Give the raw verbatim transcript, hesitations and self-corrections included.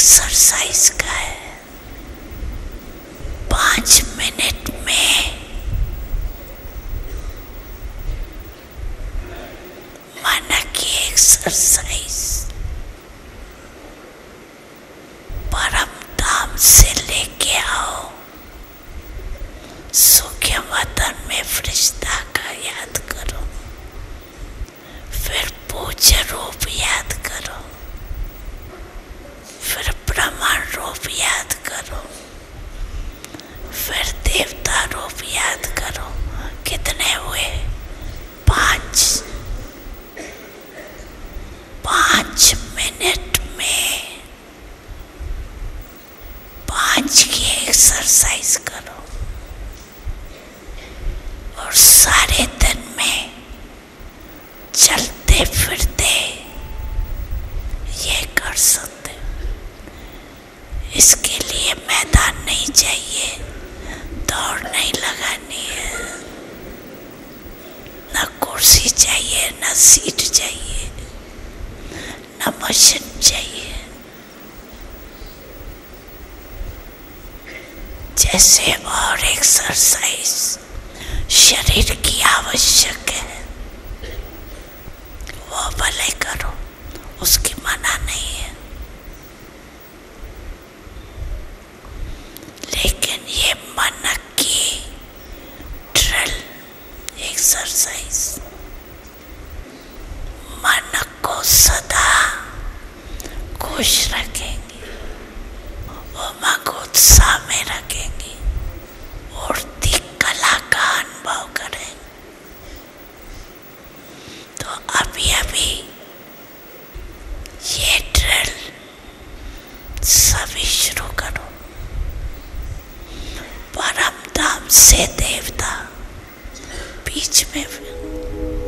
Exercise का है। पांच मिनट में मन की एक्सरसाइज परम धाम से लेके आओ। सूखे वतन में फरिश्ता का याद करो, फिर पूज्य रूप याद करो, फिर ब्रह्मांड रूप याद करो, फिर देवता रूप याद करो। कितने हुए? पांच। पांच मिनट में पांच की एक्सरसाइज करो और सारे दिन में चलते फिरते ये कर सकते हो। इसके लिए मैदान नहीं चाहिए, दौड़ नहीं लगानी है, न कुर्सी चाहिए, न सीट चाहिए, न मशीन चाहिए। जैसे और एक्सरसाइज शरीर की आवश्यक है वो भले करो, उसकी मना नहीं है, लेकिन ये मन की ड्रिल एक्सरसाइज मन को सदा खुश रखेंगे, उमंग उत्साह में रखेंगे, उड़ती कला का अनुभव करें। तो अभी अभी ये ड्रिल सभी शुरू करो। परम धाम से देव